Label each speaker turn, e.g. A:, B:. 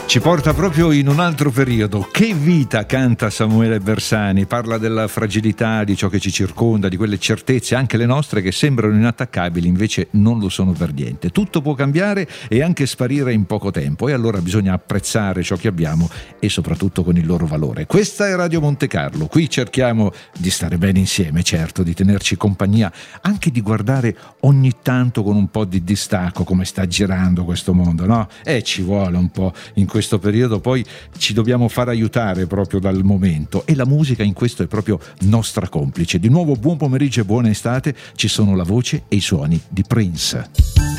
A: Ci porta proprio in un altro periodo. Che vita, canta Samuele Bersani, parla della fragilità di ciò che ci circonda, di quelle certezze, anche le nostre, che sembrano inattaccabili, invece non lo sono per niente. Tutto può cambiare e anche sparire in poco tempo, e allora bisogna apprezzare ciò che abbiamo e soprattutto con il loro valore. Questa è Radio Monte Carlo, qui cerchiamo di stare bene insieme, certo, di tenerci compagnia, anche di guardare ogni tanto con un po' di distacco come sta girando questo mondo, no? Ci vuole un po' in questo periodo, poi ci dobbiamo far aiutare proprio dal momento, e la musica in questo è proprio nostra complice. Di nuovo buon pomeriggio e buona estate, ci sono la voce e i suoni di Prince.